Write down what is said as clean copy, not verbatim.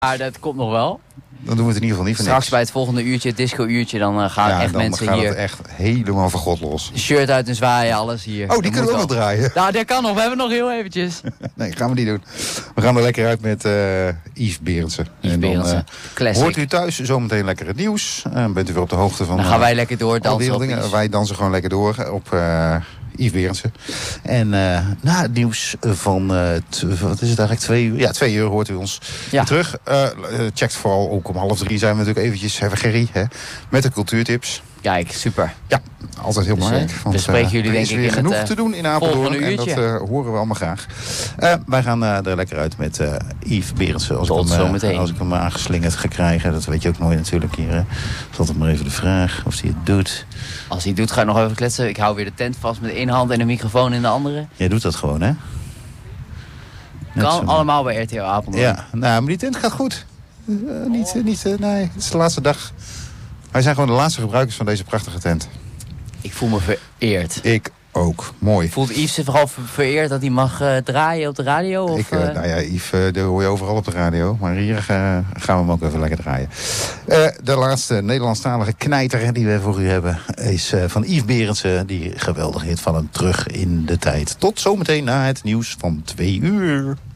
Maar dat komt nog wel. Dan doen we het in ieder geval niet voor Straks niks. bij het volgende uurtje, het disco-uurtje, dan gaan echt mensen dan gaat hier... het echt helemaal van God los. Shirt uit en zwaaien, alles hier. Oh, die kunnen we ook nog draaien. Nou, dat kan nog. We hebben nog heel eventjes. Nee, gaan we niet doen. We gaan er lekker uit met Yves Berendsen. Yves Berendsen, classic. Hoort u thuis zometeen lekker het nieuws. Bent u weer op de hoogte van... Dan gaan wij lekker door dansen op dingen. iets. Wij dansen gewoon lekker door op Yves Berendsen. En na het nieuws van, wat is het eigenlijk, 2 uur? Ja, 2 uur hoort u ons terug. Checkt vooral ook om 2:30 zijn we natuurlijk eventjes, hebben Gerry, met de cultuurtips. Kijk, super. Ja, altijd heel belangrijk. We spreken jullie denk ik weer in genoeg het te doen in Apeldoorn. En dat uurtje. horen we allemaal graag. Wij gaan er lekker uit met Yves Berendsen. Als ik hem aangeslingerd ga krijgen. Dat weet je ook nooit natuurlijk hier. Dat is altijd maar even de vraag of hij het doet. Als hij het doet, ga ik nog even kletsen. Ik hou weer de tent vast met de ene hand en de microfoon in de andere. Jij doet dat gewoon, hè? Kan allemaal bij RTL Apeldoorn. Ja, nou, maar die tent gaat goed. Nee, het is de laatste dag. Wij zijn gewoon de laatste gebruikers van deze prachtige tent. Ik voel me vereerd. Ik ook. Mooi. Voelt Yves zich vooral vereerd dat hij mag draaien op de radio? Of, nou ja, Yves, dat hoor je overal op de radio. Maar hier gaan we hem ook even lekker draaien. De laatste Nederlandstalige knijter die we voor u hebben is van Yves Berendsen. Die geweldige hit van hem Terug in de Tijd. Tot zometeen na het nieuws van 2 uur.